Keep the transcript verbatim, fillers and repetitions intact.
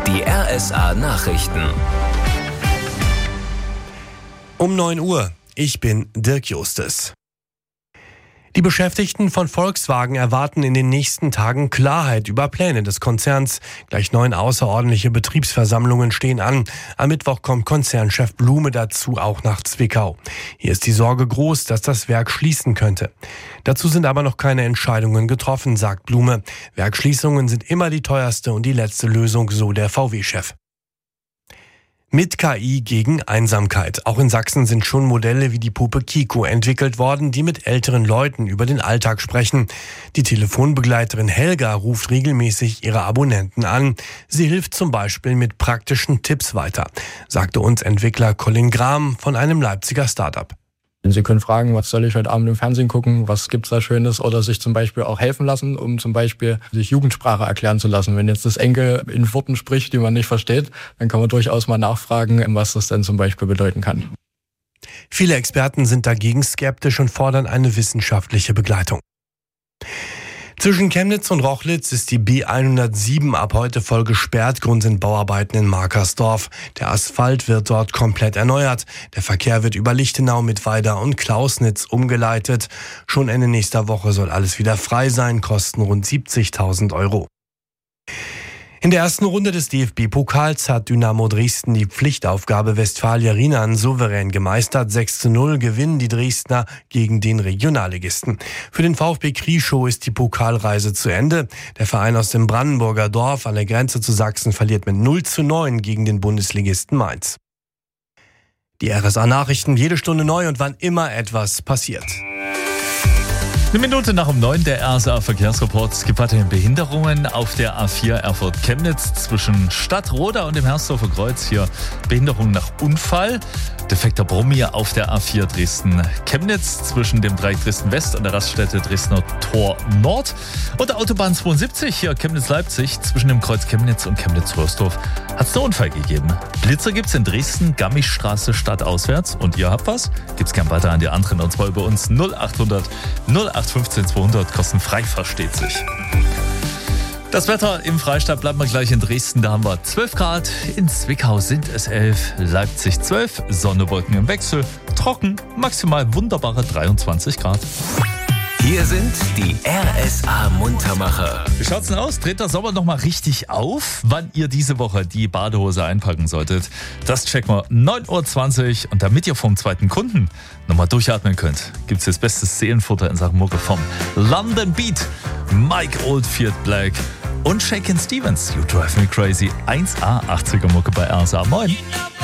Die R S A-Nachrichten. Um neun Uhr. Ich bin Dirk Justes. Die Beschäftigten von Volkswagen erwarten in den nächsten Tagen Klarheit über Pläne des Konzerns. Gleich neun außerordentliche Betriebsversammlungen stehen an. Am Mittwoch kommt Konzernchef Blume dazu auch nach Zwickau. Hier ist die Sorge groß, dass das Werk schließen könnte. Dazu sind aber noch keine Entscheidungen getroffen, sagt Blume. Werksschließungen sind immer die teuerste und die letzte Lösung, so der V W-Chef. Mit K I gegen Einsamkeit. Auch in Sachsen sind schon Modelle wie die Puppe Kiko entwickelt worden, die mit älteren Leuten über den Alltag sprechen. Die Telefonbegleiterin Helga ruft regelmäßig ihre Abonnenten an. Sie hilft zum Beispiel mit praktischen Tipps weiter, sagte uns Entwickler Colin Graham von einem Leipziger Startup. Sie können fragen, was soll ich heute Abend im Fernsehen gucken, was gibt's da Schönes, oder sich zum Beispiel auch helfen lassen, um zum Beispiel sich Jugendsprache erklären zu lassen. Wenn jetzt das Enkel in Worten spricht, die man nicht versteht, dann kann man durchaus mal nachfragen, was das denn zum Beispiel bedeuten kann. Viele Experten sind dagegen skeptisch und fordern eine wissenschaftliche Begleitung. Zwischen Chemnitz und Rochlitz ist die B hundertsieben ab heute voll gesperrt. Grund sind Bauarbeiten in Markersdorf. Der Asphalt wird dort komplett erneuert. Der Verkehr wird über Lichtenau, Mittweida und Klausnitz umgeleitet. Schon Ende nächster Woche soll alles wieder frei sein, kosten rund siebzigtausend Euro. In der ersten Runde des D F B-Pokals hat Dynamo Dresden die Pflichtaufgabe Westfalia Rienan souverän gemeistert. sechs zu null gewinnen die Dresdner gegen den Regionalligisten. Für den VfB Krieschow ist die Pokalreise zu Ende. Der Verein aus dem Brandenburger Dorf an der Grenze zu Sachsen verliert mit null zu neun gegen den Bundesligisten Mainz. Die R S A-Nachrichten jede Stunde neu und wann immer etwas passiert. Eine Minute nach um neun, der R S A-Verkehrsreport. Es gibt weiterhin Behinderungen auf der A vier Erfurt-Chemnitz zwischen Stadtroda und dem Herrsdorfer Kreuz. Hier Behinderung nach Unfall. Defekter Brummi auf der A vier Dresden-Chemnitz zwischen dem Dreieck Dresden-West und der Raststätte Dresdner Tor Nord. Und der Autobahn zweiundsiebzig hier Chemnitz-Leipzig zwischen dem Kreuz Chemnitz und Chemnitz-Röhrsdorf hat es einen Unfall gegeben. Blitzer gibt es in Dresden, Gammichstraße stadtauswärts. Und ihr habt was? Gibt's gern weiter an die anderen, und zwar über uns null achthundert null acht fünfzehn zweihundert, kostenfrei, versteht sich. Das Wetter im Freistaat bleibt mal gleich in Dresden, da haben wir zwölf Grad, in Zwickau sind es elf, Leipzig zwölf, Sonne, Wolken im Wechsel, trocken, maximal wunderbare dreiundzwanzig Grad. Hier sind die R S A-Muntermacher. Wie schaut's denn aus? Dreht der Sommer noch mal richtig auf? Wann ihr diese Woche die Badehose einpacken solltet, das checken wir neun Uhr zwanzig. Und damit ihr vom zweiten Kunden nochmal durchatmen könnt, gibt's das beste Seelenfutter in Sachen Mucke vom London Beat, Mike Oldfield Black und Shakin' Stevens. You Drive Me Crazy. eins A achtziger Mucke bei R S A. Moin.